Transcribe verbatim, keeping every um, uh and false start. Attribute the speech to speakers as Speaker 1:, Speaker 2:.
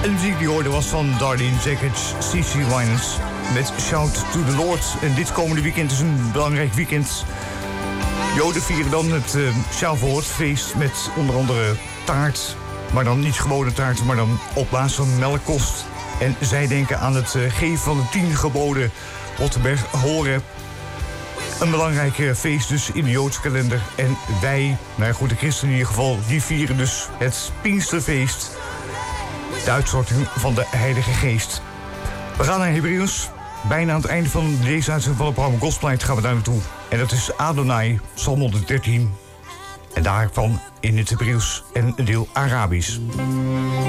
Speaker 1: En de muziek die hoorde was van Darlene Jackets, C C Winans met Shout to the Lord. En dit komende weekend is een belangrijk weekend. Joden vieren dan het uh, Shavuot-feest met onder andere taart. Maar dan niet gewone taart, maar dan op basis van melkkost. En zij denken aan het uh, geven van de tien geboden wat erbij horen. Een belangrijk uh, feest dus in de Joodse kalender. En wij, nou ja, goed, de christenen in ieder geval, die vieren dus het Pinksterfeest. De uitstorting van de Heilige Geest. We gaan naar Hebreeus. Bijna aan het einde van deze uitzending van het programma Gospelnight gaan we daar naartoe. En dat is Adonai, Psalm honderddertien. En daarvan in het Hebreeuws en een deel Arabisch.